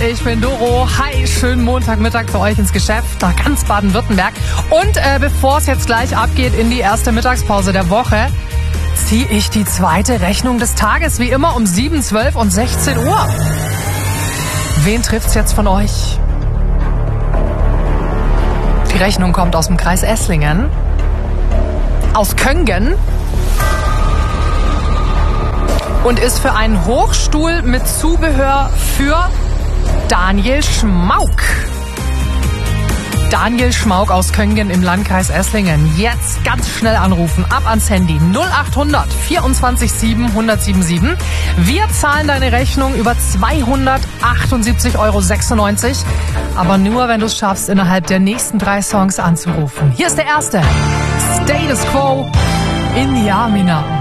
Ich bin Doro. Hi, schönen Montagmittag für euch ins Geschäft nach ganz Baden-Württemberg. Und bevor es jetzt gleich abgeht in die erste Mittagspause der Woche, ziehe ich die zweite Rechnung des Tages, wie immer um 7, 12 und 16 Uhr. Wen trifft's jetzt von euch? Die Rechnung kommt aus dem Kreis Esslingen, aus Köngen und ist für einen Hochstuhl mit Zubehör für Daniel Schmauk. Daniel Schmauk aus Köngen im Landkreis Esslingen. Jetzt ganz schnell anrufen, ab ans Handy 0800 24 7 1077. Wir zahlen deine Rechnung über 278,96 €, aber nur, wenn du es schaffst, innerhalb der nächsten 3 Songs anzurufen. Hier ist der erste, Status Quo in Yamina.